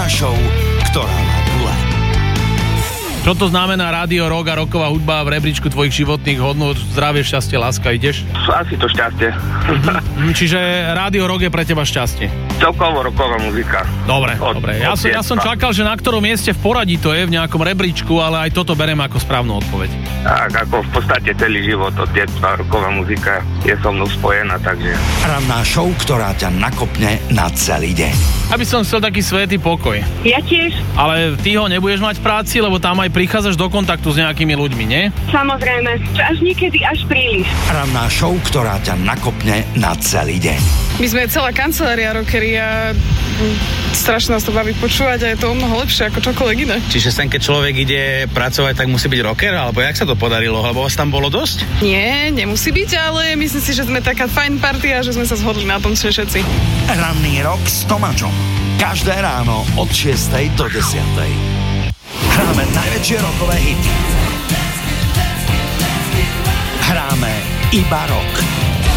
Ranná show, ktorá má dule. Čo to znamená rádio, rock a rocková hudba v rebríčku tvojich životných hodnôt? Zdravie, šťastie, láska, ideš? Asi to šťastie. Čiže rádio, rock je pre teba šťastie? Celkovo rocková muzika. Dobre. Ja som čakal, že na ktorom mieste v poradí to je, v nejakom rebríčku, ale aj toto beriem ako správnu odpoveď. Tak, ako v podstate celý život od detstva rocková muzika je so mnou spojená, takže... Ranná show, ktorá ťa nakopne na celý deň. Aby som chcel taký svätý pokoj. Ja tiež. Ale ty ho nebudeš mať v práci, lebo tam aj prichádzaš do kontaktu s nejakými ľuďmi, nie? Samozrejme. Až niekedy až príliš. Ranná show, ktorá ťa nakopne na celý deň. My sme celá kancelária rockery a strašne nás to baví počúvať a je to o mnoho lepšie ako čokoľvek iné. Čiže sem, keď človek ide pracovať, tak musí byť rocker? Alebo jak sa to podarilo? Lebo vás tam bolo dosť? Nie, nemusí byť, ale myslím si, že sme taká fajn partia, že sme sa zhodli na tom všetci. Ranný rok s Tomáčom. Každé ráno od 6 do 10. Hráme najväčšie rockové hity. Hráme iba rock.